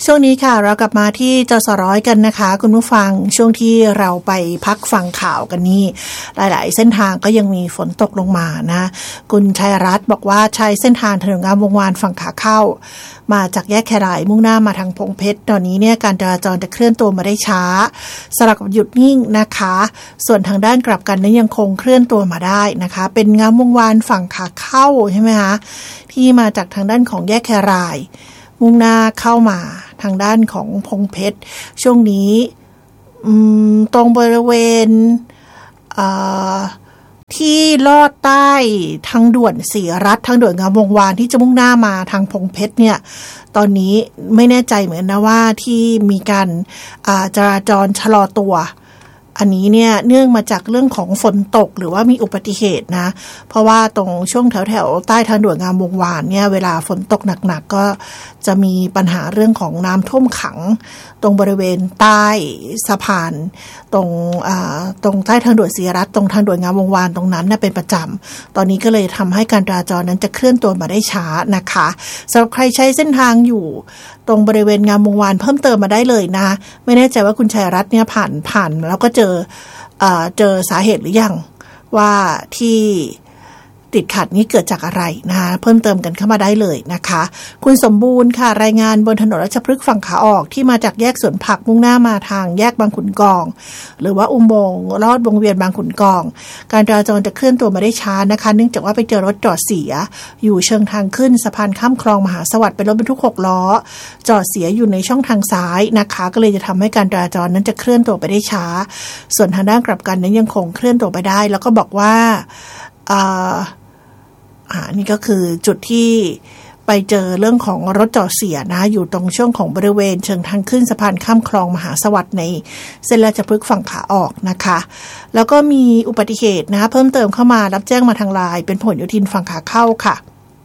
ช่วงนี้ค่ะเรากลับมาที่จสร้อยกันนะคะคุณผู้ฟังช่วงที่เราไปพักฟังข่าวกันนี่หลายๆเส้นทางก็ยังมีฝนตกลงมานะคุณชัยรัตน์บอกว่าใช้เส้นทางถนนงามวงวานฝั่งขาเข้ามาจากแยกแครายมุ่งหน้ามาทางพงเพชรตอนนี้เนี่ยการจราจรจะเคลื่อนตัวมาได้ช้าสลับกับหยุดนิ่งนะคะส่วนทางด้านกลับกันนั้นยังคงเคลื่อนตัวมาได้นะคะเป็นงามวงวานฝั่งขาเข้าใช่ไหมคะที่มาจากทางด้านของแยกแครายมุ่งหน้าเข้ามาทางด้านของพงเพชรช่วงนี้ตรงบริเวณที่ลอดใต้ทางด่วนศรีรัตน์ทางด่วนงามวงวานที่จะมุ่งหน้ามาทางพงเพชรเนี่ยตอนนี้ไม่แน่ใจเหมือนนะว่าที่มีการจราจรชะลอตัวอันนี้เนี่ยเนื่องมาจากเรื่องของฝนตกหรือว่ามีอุบัติเหตุนะเพราะว่าตรงช่วงแถวใต้ทางด่วนงามวงวานเนี่ยเวลาฝนตกหนักๆก็จะมีปัญหาเรื่องของน้ำท่วมขังตรงบริเวณใต้สะพานตรงใต้ทางด่วนศรีรัตน์ตรงทางด่วนงามวงวานตรงนั้นน่ะเป็นประจำตอนนี้ก็เลยทำให้การจราจรนั้นจะเคลื่อนตัวมาได้ช้านะคะสำหรับใครใช้เส้นทางอยู่ตรงบริเวณงามวงวานเพิ่มเติมมาได้เลยนะไม่แน่ใจว่าคุณชัยรัตน์เนี่ยผ่านแล้วก็เจอสาเหตุหรือยังว่าที่ติดขัดนี้เกิดจากอะไรนะคะเพิ่มเติมกันเข้ามาได้เลยนะคะคุณสมบูรณ์ค่ะรายงานบนถนนราชพฤกษ์ฝั่งขาออกที่มาจากแยกสวนผักมุ่งหน้ามาทางแยกบางขุนกองหรือว่าอุโมงค์ลอดวงเวียนบางขุนกองการจราจรจะเคลื่อนตัวมาได้ช้านะคะเนื่องจากว่าไปเจอรถจอดเสียอยู่เชิงทางขึ้นสะพานข้ามคลองมหาสวัสดิ์เป็นรถบรรทุก6ล้อจอดเสียอยู่ในช่องทางซ้ายนะคะก็เลยจะทำให้การจราจรนั้นจะเคลื่อนตัวไปได้ช้าส่วนทางด้านกลับกันนั้นยังคงเคลื่อนตัวไปได้แล้วก็บอกว่านี่ก็คือจุดที่ไปเจอเรื่องของรถจอดเสียนะอยู่ตรงช่วงของบริเวณเชิงทางขึ้นสะพานข้ามคลองมหาสวัสดิ์ในเส้นราชพฤกษ์ฝั่งขาออกนะคะแล้วก็มีอุบัติเหตุนะเพิ่มเติมเข้ามารับแจ้งมาทางไลน์เป็นผลโยธินฝั่งขาเข้าค่ะ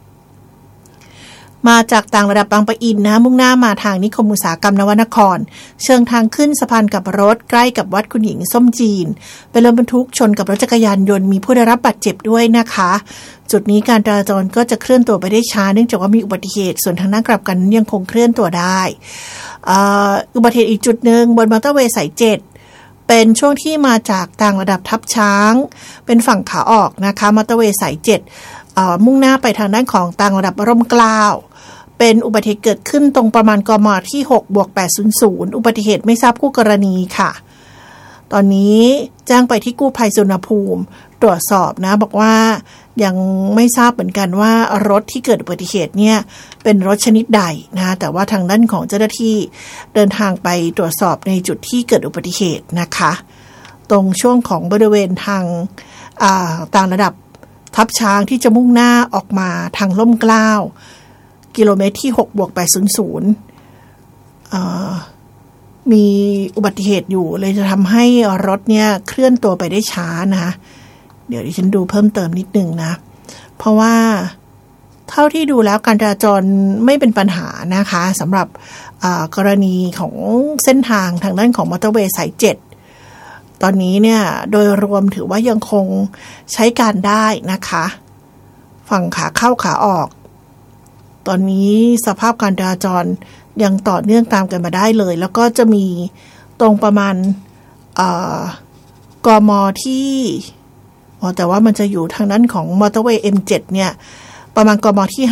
มาจากต่างระดับบางปะอินนะมุ่งหน้ามาทางนิคมอุตสาหกรรมนวนครเชิงทางขึ้นสะพานกับรถใกล้กับวัดคุณหญิงส้มจีนเป็นรถบรรทุกชนกับรถจักรยานยนต์มีผู้ได้รับบาดเจ็บด้วยนะคะจุดนี้การจราจรก็จะเคลื่อนตัวไปได้ช้าเนื่องจากว่ามีอุบัติเหตุส่วนทางด้านกลับกันยังคงเคลื่อนตัวได้อุบัติเหตุอีกจุดนึงบนมอเตอร์เวย์สาย7เป็นช่วงที่มาจากต่างระดับทับช้างเป็นฝั่งขาออกนะคะมอเตอร์เวย์สาย7มุ่งหน้าไปทางด้านของต่างระดับร่มเกล้าเป็นอุบัติเหตุเกิดขึ้นตรงประมาณกม.ที่6/800อุบัติเหตุไม่ทราบคู่กรณีค่ะตอนนี้แจ้งไปที่กู้ภัยสุวรรณภูมิตรวจสอบนะบอกว่ายังไม่ทราบเหมือนกันว่ารถที่เกิดอุบัติเหตุเนี่ยเป็นรถชนิดใดนะแต่ว่าทางด้านของเจ้าหน้าที่เดินทางไปตรวจสอบในจุดที่เกิดอุบัติเหตุนะคะตรงช่วงของบริเวณทางต่างระดับทับช้างที่จะมุ่งหน้าออกมาทางร่มเกล้ากิโลเมตรที่6/800มีอุบัติเหตุอยู่เลยจะทำให้รถเนี่ยเคลื่อนตัวไปได้ช้านะเดี๋ยวดิฉันดูเพิ่มเติมนิดนึงนะเพราะว่าเท่าที่ดูแล้วการจราจรไม่เป็นปัญหานะคะสำหรับกรณีของเส้นทางทางด้านของมอเตอร์เวย์สาย7ตอนนี้เนี่ยโดยรวมถือว่ายังคงใช้การได้นะคะฝั่งขาเข้าขาออกตอนนี้สภาพการจราจรยังต่อเนื่องตามกันมาได้เลยแล้วก็จะมีตรงประมาณกม.ที่แต่ว่ามันจะอยู่ทางด้านของมอเตอร์เวย์ M7 เนี่ยประมาณกม.ที่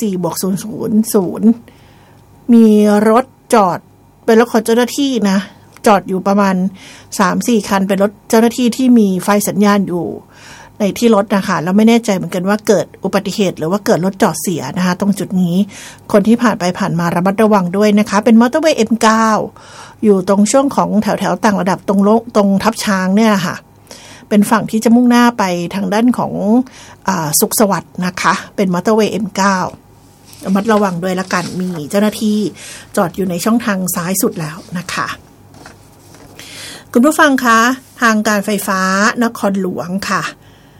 54/000มีรถจอดเป็นรถของเจ้าหน้าที่นะจอดอยู่ประมาณ 3-4 คันเป็นรถเจ้าหน้าที่ที่มีไฟสัญญาณอยู่ในที่รถนะคะแล้วไม่แน่ใจเหมือนกันว่าเกิดอุบัติเหตุหรือว่าเกิดรถจอดเสียนะคะตรงจุดนี้คนที่ผ่านไปผ่านมาระมัดระวังด้วยนะคะเป็นมอเตอร์เวย์ M9 อยู่ตรงช่วงของแถวต่างระดับตรงทับช้างเนี่ยค่ะเป็นฝั่งที่จะมุ่งหน้าไปทางด้านของสุขสวัสดิ์นะคะเป็นมอเตอร์เวย์ M9 ระมัดระวังด้วยละกันมีเจ้าหน้าที่จอดอยู่ในช่องทางซ้ายสุดแล้วนะคะคุณผู้ฟังคะทางการไฟฟ้านครหลวงค่ะ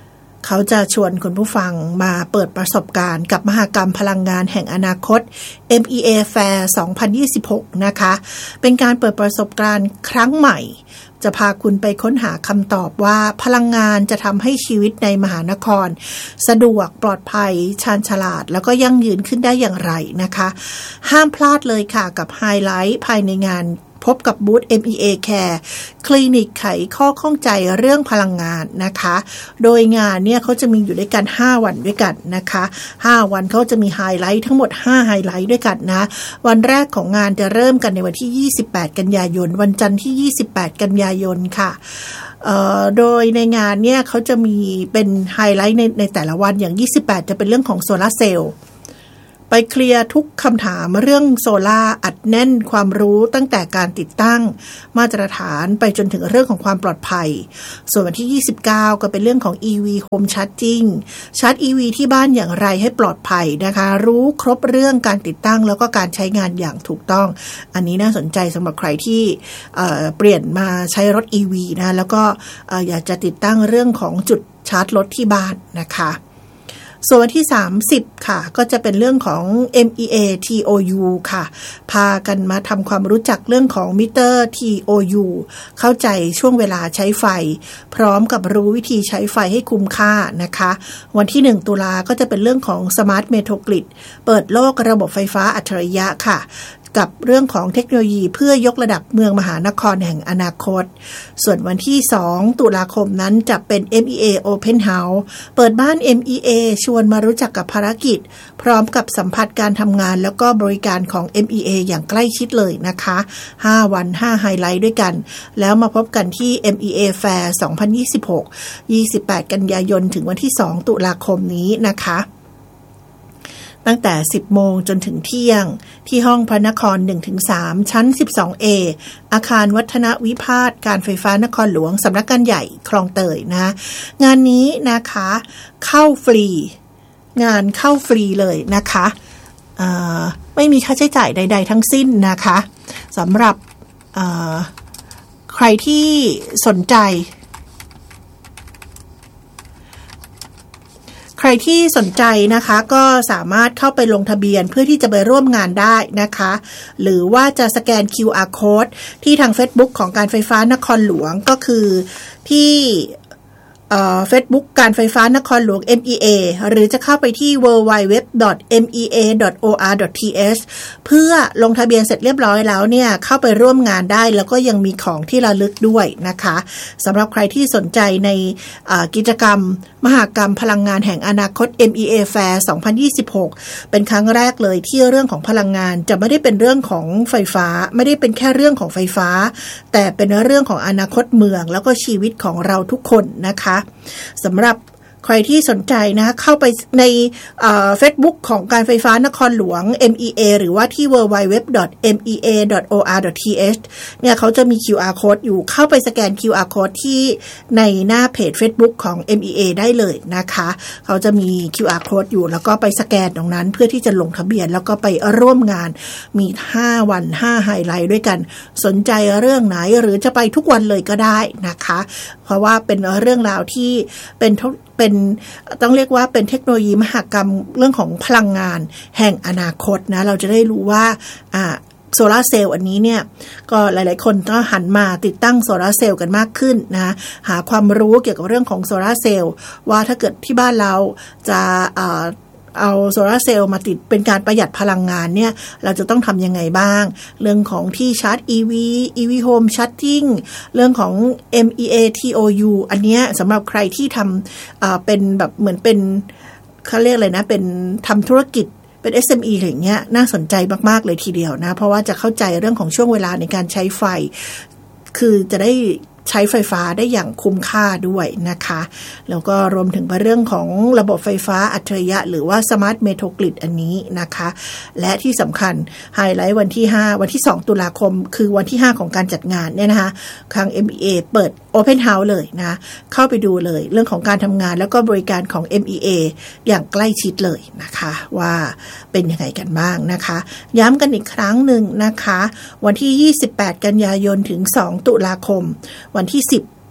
เขาจะชวนคุณผู้ฟังมาเปิดประสบการณ์กับมหกรรมพลังงานแห่งอนาคต MEA Fair 2026 นะคะเป็นการเปิดประสบการณ์ครั้งใหม่จะพาคุณไปค้นหาคำตอบว่าพลังงานจะทำให้ชีวิตในมหานครสะดวกปลอดภัยชาญฉลาดแล้วก็ยั่งยืนขึ้นได้อย่างไรนะคะห้ามพลาดเลยค่ะกับไฮไลท์ภายในงานพบกับบูธ MEA Care คลินิกไขข้อข้องใจเรื่องพลังงานนะคะโดยงานเนี่ยเขาจะมีอยู่ด้วยกัน5วันด้วยกันนะคะ5วันเขาจะมีไฮไลท์ทั้งหมด5ไฮไลท์ด้วยกันนะวันแรกของงานจะเริ่มกันในวันที่28กันยายนวันจันทร์ที่28กันยายนค่ะโดยในงานเนี่ยเขาจะมีเป็นไฮไลท์ในแต่ละวันอย่าง28จะเป็นเรื่องของโซลาร์เซลล์ไปเคลียร์ทุกคำถามเรื่องโซล่าอัดแน่นความรู้ตั้งแต่การติดตั้งมาตรฐานไปจนถึงเรื่องของความปลอดภัยส่วนวันที่29ก็เป็นเรื่องของ EV Home Charging ชาร์จ EV ที่บ้านอย่างไรให้ปลอดภัยนะคะรู้ครบเรื่องการติดตั้งแล้วก็การใช้งานอย่างถูกต้องอันนี้น่าสนใจสำหรับใครที่เปลี่ยนมาใช้รถ EV นะแล้วก็อยากจะติดตั้งเรื่องของจุดชาร์จรถที่บ้านนะคะส่วนวันที่30ค่ะก็จะเป็นเรื่องของ MEA TOU ค่ะพากันมาทำความรู้จักเรื่องของมิเตอร์ TOU เข้าใจช่วงเวลาใช้ไฟพร้อมกับรู้วิธีใช้ไฟให้คุ้มค่านะคะวันที่1ตุลาก็จะเป็นเรื่องของ Smart Meto Grid เปิดโลกระบบไฟฟ้าอัจฉริยะค่ะกับเรื่องของเทคโนโลยีเพื่อยกระดับเมืองมหานครแห่งอนาคตส่วนวันที่2ตุลาคมนั้นจะเป็น MEA Open House เปิดบ้าน MEA ชวนมารู้จักกับภารกิจพร้อมกับสัมผัสการทำงานแล้วก็บริการของ MEA อย่างใกล้ชิดเลยนะคะ5วัน5ไฮไลท์ด้วยกันแล้วมาพบกันที่ MEA Fair 2026 28กันยายนถึงวันที่2ตุลาคมนี้นะคะตั้งแต่ 10 โมงจนถึงเที่ยงที่ห้องพระนคร 1-3 ชั้น 12A อาคารวัฒนวิภาสการไฟฟ้านครหลวงสำนักงานใหญ่คลองเตยนะงานนี้นะคะเข้าฟรีงานเข้าฟรีเลยนะคะไม่มีค่าใช้จ่ายใดๆทั้งสิ้นนะคะสำหรับใครที่สนใจนะคะก็สามารถเข้าไปลงทะเบียนเพื่อที่จะไปร่วมงานได้นะคะหรือว่าจะสแกน QR Code ที่ทาง Facebook ของการไฟฟ้านครหลวงก็คือที่Facebook การไฟฟ้านครหลวง MEA หรือจะเข้าไปที่ www.mea.or.th เพื่อลงทะเบียนเสร็จเรียบร้อยแล้วเนี่ยเข้าไปร่วมงานได้แล้วก็ยังมีของที่ระลึกด้วยนะคะสำหรับใครที่สนใจในกิจกรรมมหกรรมพลังงานแห่งอนาคต MEA Fair 2026 เป็นครั้งแรกเลยที่เรื่องของพลังงานจะไม่ได้เป็นเรื่องของไฟฟ้าไม่ได้เป็นแค่เรื่องของไฟฟ้าแต่เป็นเรื่องของอนาคตเมืองแล้วก็ชีวิตของเราทุกคนนะคะสำหรับใครที่สนใจนะเข้าไปในFacebook ของการไฟฟ้านครหลวง MEA หรือว่าที่ www.mea.or.th เนี่ยเขาจะมี QR Code อยู่เข้าไปสแกน QR Code ที่ในหน้าเพจ Facebook ของ MEA ได้เลยนะคะเขาจะมี QR Code อยู่แล้วก็ไปสแกนตรงนั้นเพื่อที่จะลงทะเบียนแล้วก็ไปร่วมงานมี5วัน5ไฮไลท์ด้วยกันสนใจเรื่องไหนหรือจะไปทุกวันเลยก็ได้นะคะเพราะว่าเป็นเรื่องราวที่เป็นต้องเรียกว่าเป็นเทคโนโลยีมหกรรมเรื่องของพลังงานแห่งอนาคตนะเราจะได้รู้ว่าโซลาร์เซลล์อันนี้เนี่ยก็หลายๆคนก็หันมาติดตั้งโซลาร์เซลล์กันมากขึ้นนะหาความรู้เกี่ยวกับเรื่องของโซลาร์เซลล์ว่าถ้าเกิดที่บ้านเราจะเอาโซลาร์เซลล์มาติดเป็นการประหยัดพลังงานเนี่ยเราจะต้องทำยังไงบ้างเรื่องของที่ชาร์จ EV Home Charging เรื่องของ MEA TOU อันเนี้ยสำหรับใครที่ทำเป็นแบบเหมือนเป็นเขาเรียกอะไรนะเป็นทำธุรกิจเป็น SME อะไรอย่างเงี้ยน่าสนใจมากๆเลยทีเดียวนะเพราะว่าจะเข้าใจเรื่องของช่วงเวลาในการใช้ไฟคือจะได้ใช้ไฟฟ้าได้อย่างคุ้มค่าด้วยนะคะแล้วก็รวมถึงเรื่องของระบบไฟฟ้าอัจฉริยะหรือว่า Smart Meto Grid อันนี้นะคะและที่สำคัญไฮไลท์วันที่2ตุลาคมคือวันที่5ของการจัดงานเนี่ยนะคะทาง MEA เปิด Open House เลยนะเข้าไปดูเลยเรื่องของการทำงานแล้วก็บริการของ MEA อย่างใกล้ชิดเลยนะคะว่าเป็นยังไงกันบ้างนะคะย้ำกันอีกครั้งหนึ่งนะคะวันที่28กันยายนถึง2ตุลาคมวันที่10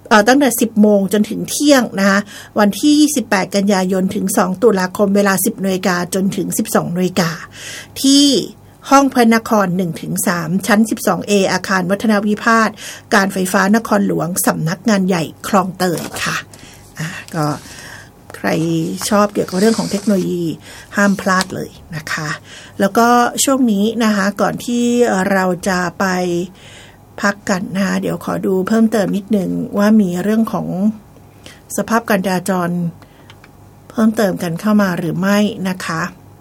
ตั้งแต่ 10 โมงจนถึงเที่ยงนะคะวันที่ 28 กันยายนถึง 2 ตุลาคมเวลา 10 น.จนถึง 12 น.ที่ห้องพระนคร 1-3 ชั้น 12A อาคารวัฒนวิภาสการไฟฟ้านครหลวงสำนักงานใหญ่คลองเตยค่ะก็ใครชอบเกี่ยวกับเรื่องของเทคโนโลยีห้ามพลาดเลยนะคะแล้วก็ช่วงนี้นะคะก่อนที่เราจะไปพักกันนะคะเดี๋ยวขอดูเพิ่มเติมนิดนึงว่ามีเรื่องของสภาพการจราจรเพิ่มเติมกันเข้ามาหรือไม่นะคะ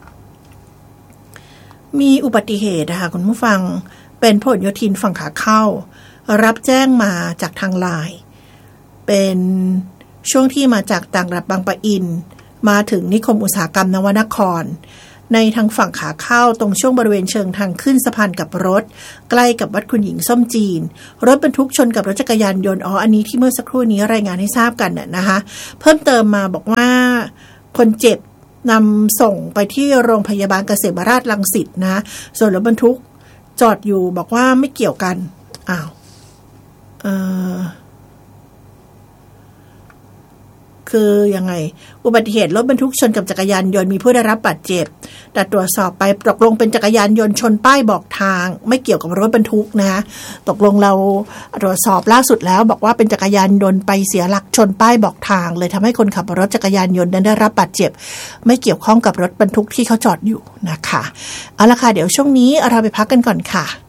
มีอุบัติเหตุนะคะคุณผู้ฟังเป็นพหลโยธินฝั่งขาเข้ารับแจ้งมาจากทางไลน์เป็นช่วงที่มาจากต่างระดับบางปะอินมาถึงนิคมอุตสาหกรรมนวนครในทางฝั่งขาเข้าตรงช่วงบริเวณเชิงทางขึ้นสะพานกับรถใกล้กับวัดคุณหญิงส้มจีนรถบรรทุกชนกับรถจักรยานยนต์อันนี้ที่เมื่อสักครู่นี้รายงานให้ทราบกันนะคะเพิ่มเติมมาบอกว่าคนเจ็บนำส่งไปที่โรงพยาบาลเกษมราชรังสิตนะส่วนรถบรรทุกจอดอยู่บอกว่าไม่เกี่ยวกันคือยังไงอุบัติเหตุรถบรรทุกชนกับจักรยานยนต์มีผู้ได้รับบาดเจ็บแต่ตรวจสอบไปตกลงเป็นจักรยานยนต์ชนป้ายบอกทางไม่เกี่ยวกับรถบรรทุกนะตกลงเราตรวจสอบล่าสุดแล้วบอกว่าเป็นจักรยานยนต์ไปเสียหลักชนป้ายบอกทางเลยทำให้คนขับรถจักรยานยนต์นั้นได้รับบาดเจ็บไม่เกี่ยวข้องกับรถบรรทุกที่เขาจอดอยู่นะคะเอาละค่ะเดี๋ยวช่วงนี้เราไปพักกันก่อนค่ะ